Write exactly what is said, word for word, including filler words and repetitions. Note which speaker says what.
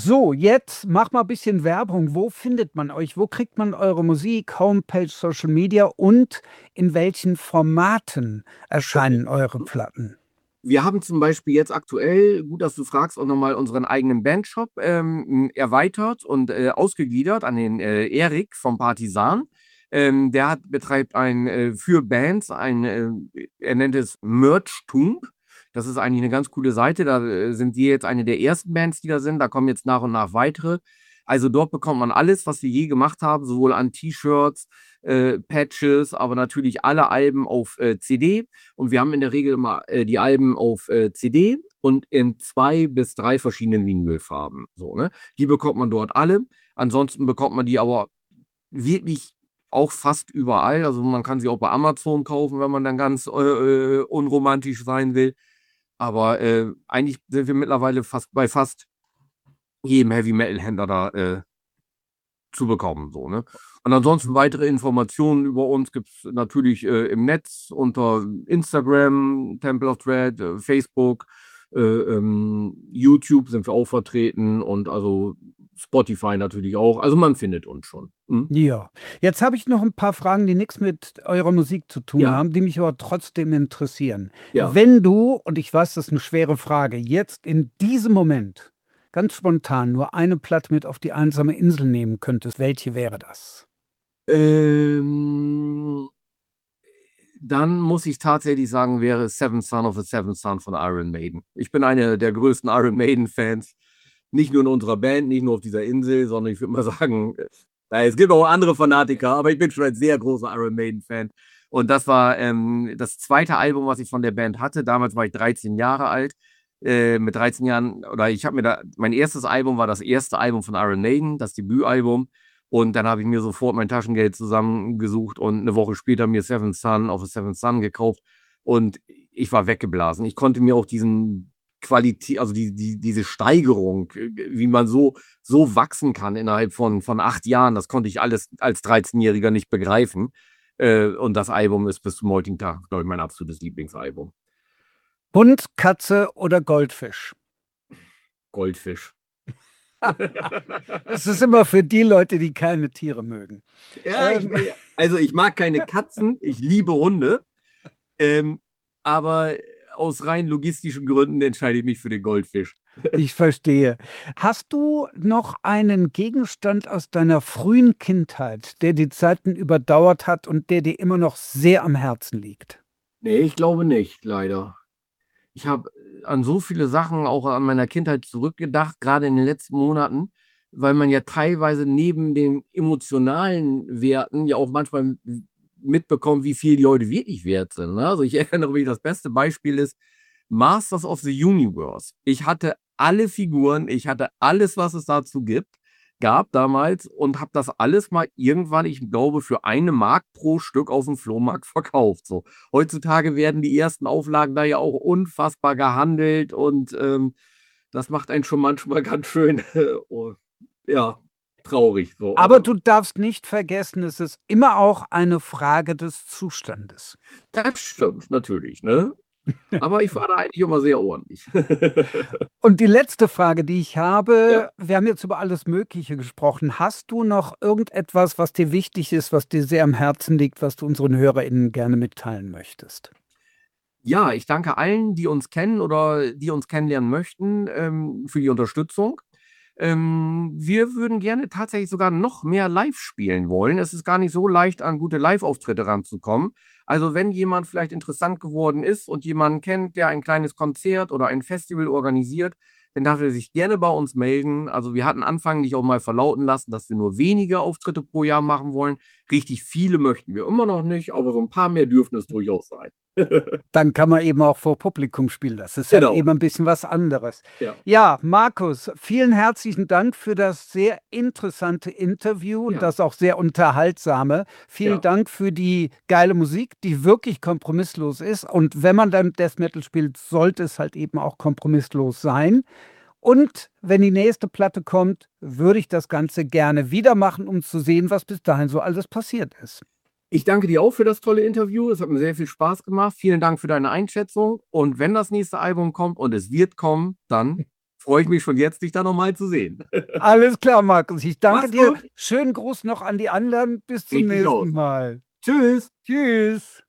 Speaker 1: So, jetzt mach mal ein bisschen Werbung. Wo findet man euch? Wo kriegt man eure Musik, Homepage, Social Media und in welchen Formaten
Speaker 2: Okay.
Speaker 1: erscheinen eure Platten?
Speaker 2: Wir haben zum Beispiel jetzt aktuell, gut, dass du fragst, auch nochmal unseren eigenen Bandshop ähm, erweitert und äh, ausgegliedert an den äh, Erik vom Partisan. Ähm, der hat, betreibt ein äh, für Bands, ein, äh, er nennt es Merchtum. Das ist eigentlich eine ganz coole Seite. Da äh, sind wir jetzt eine der ersten Bands, die da sind. Da kommen jetzt nach und nach weitere. Also dort bekommt man alles, was wir je gemacht haben, sowohl an T-Shirts, äh, Patches, aber natürlich alle Alben auf äh, C D. Und wir haben in der Regel immer äh, die Alben auf äh, C D und in zwei bis drei verschiedenen Vinylfarben. So, ne? Die bekommt man dort alle. Ansonsten bekommt man die aber wirklich auch fast überall. Also man kann sie auch bei Amazon kaufen, wenn man dann ganz äh, äh, unromantisch sein will. Aber äh, eigentlich sind wir mittlerweile fast bei fast jedem Heavy Metal Händler da äh, zu bekommen. So, ne? Und ansonsten weitere Informationen über uns gibt es natürlich äh, im Netz unter Instagram, Temple of Dread, äh, Facebook, äh, ähm, YouTube sind wir auch vertreten und also Spotify natürlich auch. Also man findet uns schon. Hm?
Speaker 1: Ja, jetzt habe ich noch ein paar Fragen, die nichts mit eurer Musik zu tun
Speaker 2: Ja,
Speaker 1: haben, die mich aber trotzdem interessieren.
Speaker 2: ja.
Speaker 1: Wenn du, und ich weiß, das ist eine schwere Frage, jetzt in diesem Moment ganz spontan nur eine Platte mit auf die einsame Insel nehmen könntest, welche wäre das?
Speaker 2: Ähm, dann muss ich tatsächlich sagen, wäre Seventh Son of a Seventh Son von Iron Maiden. Ich bin einer der größten Iron Maiden-Fans. Nicht nur in unserer Band, nicht nur auf dieser Insel, sondern ich würde mal sagen, äh, es gibt auch andere Fanatiker, aber ich bin schon ein sehr großer Iron Maiden-Fan. Und das war ähm, das zweite Album, was ich von der Band hatte. Damals war ich dreizehn Jahre alt. Äh, mit dreizehn Jahren, oder ich habe mir da, mein erstes Album war das erste Album von Iron Maiden, das Debütalbum. Und dann habe ich mir sofort mein Taschengeld zusammengesucht und eine Woche später mir Seventh Son of a Seventh Son gekauft. Und ich war weggeblasen. Ich konnte mir auch diesen Qualität, also die, die, diese Steigerung, wie man so, so wachsen kann innerhalb von, von acht Jahren, das konnte ich alles als dreizehn-Jähriger nicht begreifen. Äh, und das Album ist bis zum heutigen Tag, glaube ich, mein absolutes Lieblingsalbum.
Speaker 1: Hund, Katze oder Goldfisch?
Speaker 2: Goldfisch.
Speaker 1: Es ist immer für die Leute, die keine Tiere mögen.
Speaker 2: Ja, ich,
Speaker 1: Ähm,
Speaker 2: also ich mag keine Katzen, ich liebe Hunde, ähm, aber aus rein logistischen Gründen entscheide ich mich für den Goldfisch.
Speaker 1: Ich verstehe. Hast du noch einen Gegenstand aus deiner frühen Kindheit, der die Zeiten überdauert hat und der dir immer noch sehr am Herzen liegt?
Speaker 2: Nee, ich glaube nicht, leider. Ich habe an so viele Sachen auch an meiner Kindheit zurückgedacht, gerade in den letzten Monaten, weil man ja teilweise neben den emotionalen Werten ja auch manchmal mitbekommt, wie viel die heute wirklich wert sind. Ne? Also ich erinnere mich, das beste Beispiel ist Masters of the Universe. Ich hatte alle Figuren, ich hatte alles, was es dazu gibt, gab damals und habe das alles mal irgendwann, ich glaube, für eine Mark pro Stück auf dem Flohmarkt verkauft. So. Heutzutage werden die ersten Auflagen da ja auch unfassbar gehandelt und ähm, das macht einen schon manchmal ganz schön, oh, ja, traurig. So.
Speaker 1: Aber
Speaker 2: Aber
Speaker 1: du darfst nicht vergessen, es ist immer auch eine Frage des Zustandes.
Speaker 2: das stimmt natürlich, ne? Aber ich war da eigentlich immer sehr ordentlich.
Speaker 1: Und die letzte Frage, die ich
Speaker 2: Ja.
Speaker 1: habe, wir haben jetzt über alles Mögliche gesprochen. Hast du noch irgendetwas, was dir wichtig ist, was dir sehr am Herzen liegt, was du unseren HörerInnen gerne mitteilen möchtest?
Speaker 2: Ja, ich danke allen, die uns kennen oder die uns kennenlernen möchten, ähm, für die Unterstützung. Ähm, wir würden gerne tatsächlich sogar noch mehr live spielen wollen. Es ist gar nicht so leicht, an gute Live-Auftritte ranzukommen. Also wenn jemand vielleicht interessant geworden ist und jemanden kennt, der ein kleines Konzert oder ein Festival organisiert, dann darf er sich gerne bei uns melden. Also wir hatten anfänglich auch mal verlauten lassen, dass wir nur wenige Auftritte pro Jahr machen wollen. Richtig viele möchten wir immer noch nicht, aber so ein paar mehr dürfen es durchaus sein.
Speaker 1: Dann kann man eben auch vor Publikum spielen. Das ist halt
Speaker 2: Genau.
Speaker 1: eben ein bisschen was anderes.
Speaker 2: Ja.
Speaker 1: Ja, Markus, vielen herzlichen Dank für das sehr interessante Interview und
Speaker 2: Ja.
Speaker 1: das auch sehr unterhaltsame. Vielen
Speaker 2: Ja.
Speaker 1: Dank für die geile Musik, die wirklich kompromisslos ist. Und wenn man dann Death Metal spielt, sollte es halt eben auch kompromisslos sein. Und wenn die nächste Platte kommt, würde ich das Ganze gerne wieder machen, um zu sehen, was bis dahin so alles passiert ist.
Speaker 2: Ich danke dir auch für das tolle Interview. Es hat mir sehr viel Spaß gemacht. Vielen Dank für deine Einschätzung. Und wenn das nächste Album kommt und es wird kommen, dann freue ich mich schon jetzt, dich da noch mal zu sehen.
Speaker 1: Alles klar, Markus. Ich danke
Speaker 2: Mach's
Speaker 1: dir.
Speaker 2: gut.
Speaker 1: Schönen Gruß noch an die anderen. Bis zum
Speaker 2: Richtig aus.
Speaker 1: nächsten Mal.
Speaker 2: Tschüss.
Speaker 1: Tschüss.